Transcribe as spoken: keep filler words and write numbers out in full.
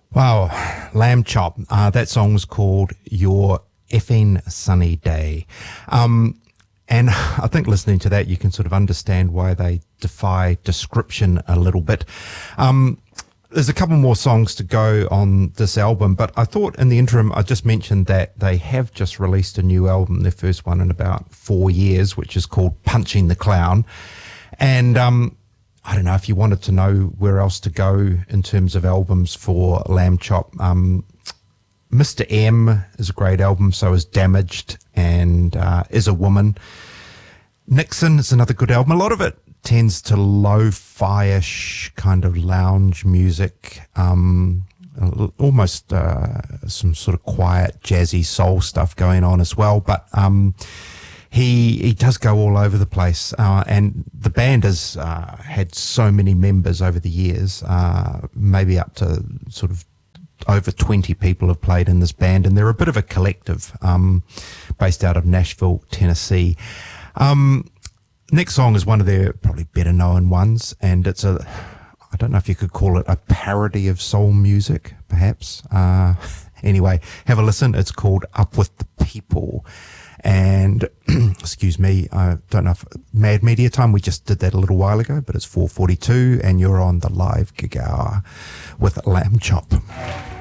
Wow, Lamb Chop. Uh, that song's called Your Effing Sunny Day. Um, and I think listening to that, you can sort of understand why they defy description a little bit. Um, there's a couple more songs to go on this album, but I thought in the interim, I just mentioned that they have just released a new album, their first one in about four years, which is called Punching the Clown. And, um, I don't know if you wanted to know where else to go in terms of albums for Lamb Chop. Um, Mister M is a great album, so is Damaged and uh, Is a Woman. Nixon is another good album. A lot of it tends to lo-fi-ish kind of lounge music, um, almost uh, some sort of quiet, jazzy soul stuff going on as well. But um, He he does go all over the place, uh, and the band has uh, had so many members over the years, uh, maybe up to sort of over twenty people have played in this band, and they're a bit of a collective um, based out of Nashville, Tennessee. Um, next song is one of their probably better known ones, and it's a, I don't know if you could call it a parody of soul music, perhaps. Uh, anyway, have a listen. It's called Up With the People. And excuse me, I don't know if Mad Media Time, we just did that a little while ago, but it's four forty-two and you're on the live gig hour with Lamb Chop.